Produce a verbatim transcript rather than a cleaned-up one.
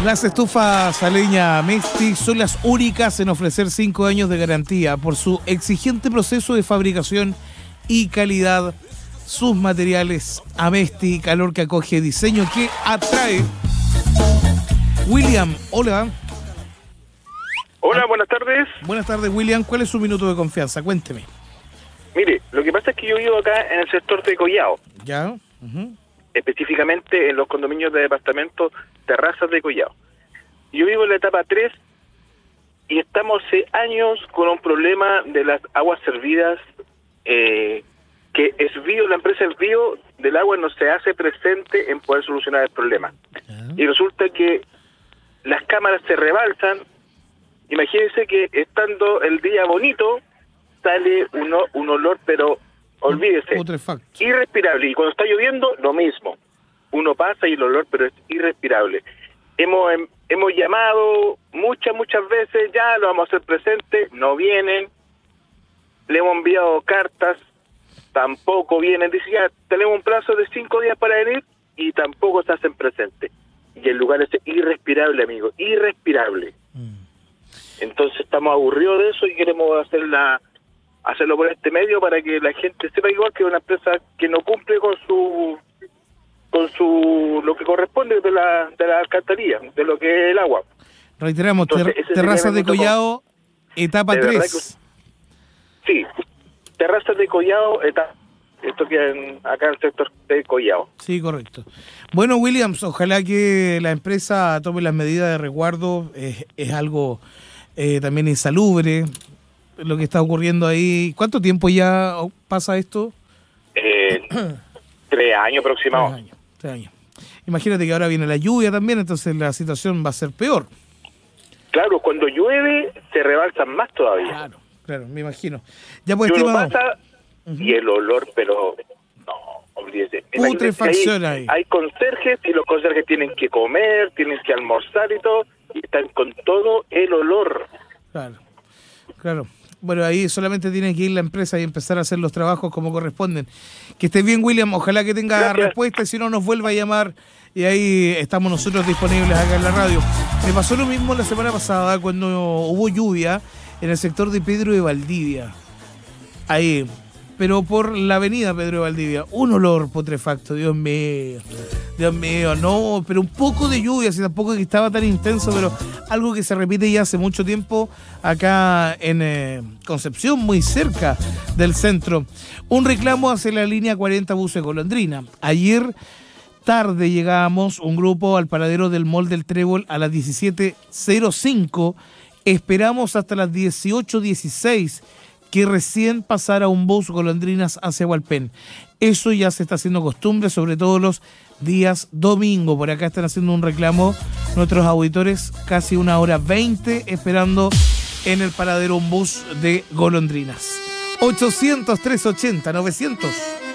Las estufas a leña Amesti son las únicas en ofrecer cinco años de garantía por su exigente proceso de fabricación y calidad. Sus materiales Amesti, calor que acoge, diseño que atrae. William, hola. Hola, buenas tardes. Buenas tardes, William. ¿Cuál es su minuto de confianza? Cuénteme. Mire, lo que pasa es que yo vivo acá en el sector de Collao. ¿Ya? Uh-huh. Específicamente en los condominios de departamentos Terrazas de Collao. Yo vivo en la etapa tres y estamos hace años con un problema de las aguas servidas, eh, que Esvío, la empresa Esvío del agua no se hace presente en poder solucionar el problema. Uh-huh. Y resulta que las cámaras se rebalsan. Imagínense que estando el día bonito, sale uno, un olor, pero olvídese, putrefacto, irrespirable. Y cuando está lloviendo, lo mismo. Uno pasa y el olor, pero es irrespirable. Hemos hemos llamado muchas, muchas veces, ya lo vamos a hacer presente, no vienen. Le hemos enviado cartas, tampoco vienen. Dicen, ya, tenemos un plazo de cinco días para venir y tampoco se hacen presente. Y el lugar es irrespirable, amigo, irrespirable. Mm. Entonces estamos aburridos de eso y queremos hacer la, hacerlo por este medio para que la gente sepa igual que una empresa que no cumple con su con su lo que corresponde de la de la alcantarilla, de lo que es el agua. Reiteramos, ter, Terrazas de Collao, etapa tres. Que, sí, Terrazas de Collao, etapa. Esto queda en, acá en el sector de Collao. Sí, correcto. Bueno, Williams, ojalá que la empresa tome las medidas de resguardo. Es, es algo eh, también insalubre lo que está ocurriendo ahí. ¿Cuánto tiempo ya pasa esto? Eh, tres años aproximadamente. Tres años, tres años. Imagínate que ahora viene la lluvia también, entonces la situación va a ser peor. Claro, cuando llueve se rebalsan más todavía. Claro, claro, me imagino. Ya pues, Yo estimado. Lo pasa, uh-huh. Y el olor, pero no, olvídese. Putrefacción hay, ahí. Hay conserjes y los conserjes tienen que comer, tienen que almorzar y todo, y están con todo el olor. Claro, claro. Bueno, ahí solamente tiene que ir la empresa y empezar a hacer los trabajos como corresponden. Que estés bien, William. Ojalá que tenga Gracias. respuesta y si no nos vuelva a llamar y ahí estamos nosotros disponibles acá en la radio. Me pasó lo mismo la semana pasada cuando hubo lluvia en el sector de Pedro de Valdivia. Ahí, pero por la avenida Pedro de Valdivia. Un olor putrefacto, Dios mío. Dios mío, no, pero un poco de lluvia, si tampoco que estaba tan intenso, pero algo que se repite ya hace mucho tiempo acá en eh, Concepción, muy cerca del centro. Un reclamo hacia la línea cuarenta Buses Golondrina. Ayer tarde llegábamos un grupo al paradero del Mall del Trébol a las diecisiete cero cinco. Esperamos hasta las dieciocho dieciséis que recién pasara un bus Golondrinas hacia Hualpén. Eso ya se está haciendo costumbre, sobre todo los días domingo. Por acá están haciendo un reclamo nuestros auditores, casi una hora veinte esperando en el paradero un bus de Golondrinas. ochocientos, trescientos ochenta, novecientos